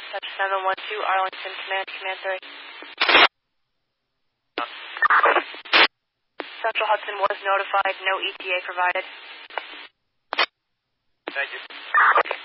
That's 712 Arlington, command 3. Central Hudson was notified, no ETA provided. Thank you.